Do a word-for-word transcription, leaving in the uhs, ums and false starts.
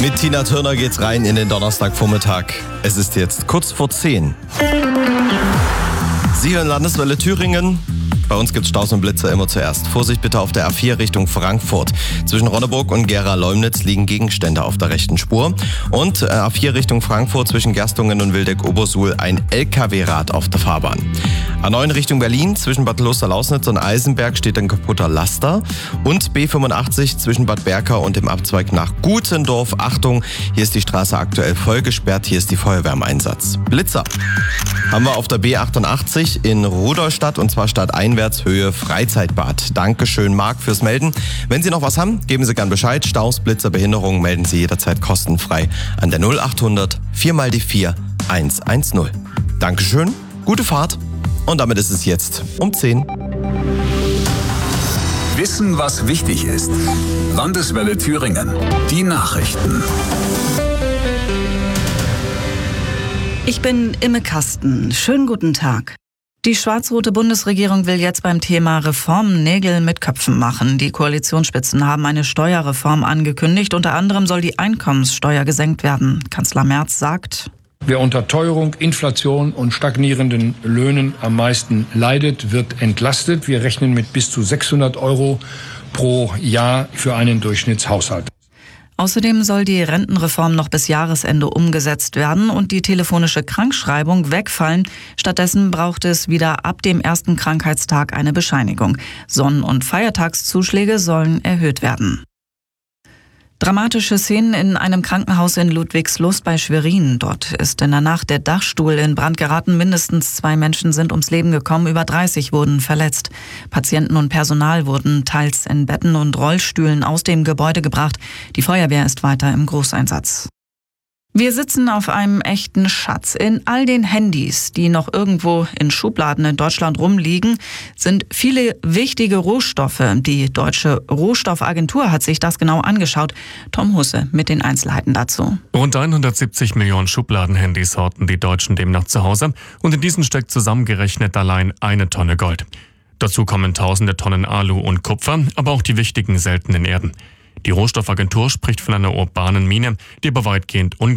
Mit Tina Turner geht's rein in den Donnerstagvormittag. Es ist jetzt kurz vor zehn. Sie hören Landeswelle Thüringen. Bei uns gibt's Staus und Blitzer immer zuerst. Vorsicht bitte auf der A vier Richtung Frankfurt. Zwischen Ronneburg und Gera-Leumnitz liegen Gegenstände auf der rechten Spur. Und A vier Richtung Frankfurt zwischen Gerstungen und Wildeck-Obersuhl ein L K W-Rad auf der Fahrbahn. A neun Richtung Berlin zwischen Bad Kloster-Lausnitz und Eisenberg steht ein kaputter Laster. Und B fünfundachtzig zwischen Bad Berka und dem Abzweig nach Gutendorf. Achtung, hier ist die Straße aktuell voll gesperrt. Hier ist die Feuerwehr im Einsatz. Blitzer haben wir auf der B achtundachtzig in Rudolstadt und zwar stadteinwärts Höhe Freizeitbad. Dankeschön, Marc, fürs Melden. Wenn Sie noch was haben, geben Sie gern Bescheid. Staus, Blitzer, Behinderungen melden Sie jederzeit kostenfrei an der null achthundert vier mal die vier eins eins null. Dankeschön, gute Fahrt und damit ist es jetzt um zehn. Wissen, was wichtig ist. Landeswelle Thüringen. Die Nachrichten. Ich bin Imme Kasten. Schönen guten Tag. Die schwarz-rote Bundesregierung will jetzt beim Thema Reformen Nägel mit Köpfen machen. Die Koalitionsspitzen haben eine Steuerreform angekündigt. Unter anderem soll die Einkommenssteuer gesenkt werden. Kanzler Merz sagt: Wer unter Teuerung, Inflation und stagnierenden Löhnen am meisten leidet, wird entlastet. Wir rechnen mit bis zu sechshundert Euro pro Jahr für einen Durchschnittshaushalt. Außerdem soll die Rentenreform noch bis Jahresende umgesetzt werden und die telefonische Krankschreibung wegfallen. Stattdessen braucht es wieder ab dem ersten Krankheitstag eine Bescheinigung. Sonn- und Feiertagszuschläge sollen erhöht werden. Dramatische Szenen in einem Krankenhaus in Ludwigslust bei Schwerin. Dort ist in der Nacht der Dachstuhl in Brand geraten. Mindestens zwei Menschen sind ums Leben gekommen, über dreißig wurden verletzt. Patienten und Personal wurden teils in Betten und Rollstühlen aus dem Gebäude gebracht. Die Feuerwehr ist weiter im Großeinsatz. Wir sitzen auf einem echten Schatz. In all den Handys, die noch irgendwo in Schubladen in Deutschland rumliegen, sind viele wichtige Rohstoffe. Die Deutsche Rohstoffagentur hat sich das genau angeschaut. Tom Husse mit den Einzelheiten dazu. Rund hundertsiebzig Millionen Schubladenhandys horten die Deutschen demnach zu Hause. Und in diesen steckt zusammengerechnet allein eine Tonne Gold. Dazu kommen tausende Tonnen Alu und Kupfer, aber auch die wichtigen seltenen Erden. Die Rohstoffagentur spricht von einer urbanen Mine, die aber weitgehend